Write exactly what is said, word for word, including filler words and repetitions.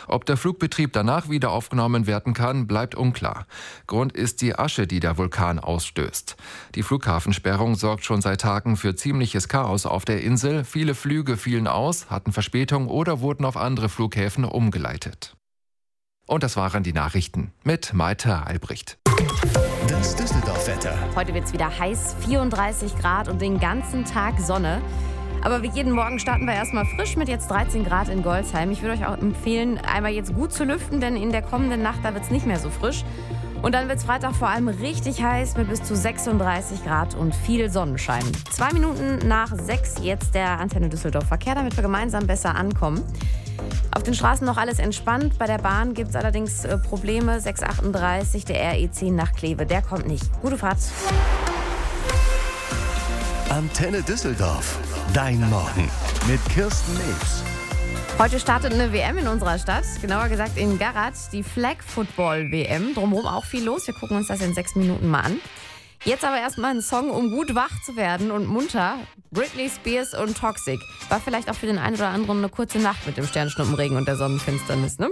Ob der Flugbetrieb danach wieder aufgenommen werden kann, bleibt unklar. Grund ist die Asche, die der Vulkan ausstößt. Die Flughafensperrung sorgt schon seit Tagen für ziemliches Chaos auf der Insel. Viele Flüge fielen aus, hatten Verspätung oder wurden auf andere Flughäfen umgeleitet. Und das waren die Nachrichten mit Maite Albrecht. Das Düsseldorf-Wetter. Heute wird es wieder heiß, vierunddreißig Grad und den ganzen Tag Sonne. Aber wie jeden Morgen starten wir erstmal frisch mit jetzt dreizehn Grad in Golzheim. Ich würde euch auch empfehlen, einmal jetzt gut zu lüften, denn in der kommenden Nacht, da wird es nicht mehr so frisch. Und dann wird es Freitag vor allem richtig heiß mit bis zu sechsunddreißig Grad und viel Sonnenschein. Zwei Minuten nach sechs jetzt der Antenne Düsseldorf Verkehr, damit wir gemeinsam besser ankommen. Auf den Straßen noch alles entspannt. Bei der Bahn gibt es allerdings äh, Probleme. sechs achtunddreißig, der R E zehn nach Kleve, der kommt nicht. Gute Fahrt. Antenne Düsseldorf. Dein Morgen mit Kirsten Nebs. Heute startet eine W M in unserer Stadt, genauer gesagt in Garrat, die Flag Football W M. Drumherum auch viel los. Wir gucken uns das in sechs Minuten mal an. Jetzt aber erstmal ein Song, um gut wach zu werden und munter. Britney Spears und Toxic. War vielleicht auch für den einen oder anderen eine kurze Nacht mit dem Sternschnuppenregen und der Sonnenfinsternis, ne?